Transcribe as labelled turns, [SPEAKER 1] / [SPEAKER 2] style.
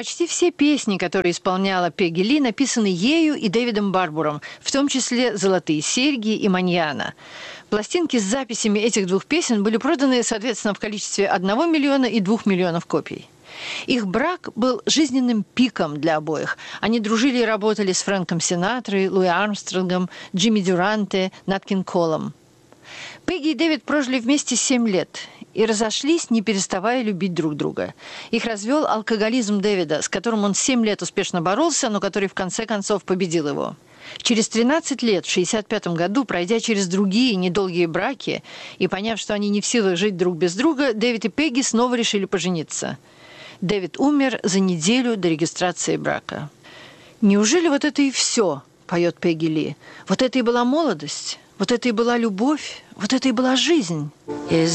[SPEAKER 1] Почти все песни, которые исполняла Пегги Ли, написаны ею и Дэвидом Барбуром, в том числе «Золотые серьги» и «Маньяна». Пластинки с записями этих двух песен были проданы, соответственно, в количестве 1 миллиона и 2 миллионов копий. Их брак был жизненным пиком для обоих. Они дружили и работали с Фрэнком Синатрой, Луи Армстронгом, Джимми Дюранте, Нат Кинг Колом. Пегги и Дэвид прожили вместе 7 лет и разошлись, не переставая любить друг друга. Их развел алкоголизм Дэвида, с которым он 7 лет успешно боролся, но который в конце концов победил его. Через 13 лет, в 1965 году, пройдя через другие недолгие браки и поняв, что они не в силах жить друг без друга, Дэвид и Пегги снова решили пожениться. Дэвид умер за неделю до регистрации брака. «Неужели вот это и все?» – поет Пегги Ли. «Вот это и была молодость, вот это и была любовь, вот это и была жизнь».
[SPEAKER 2] Is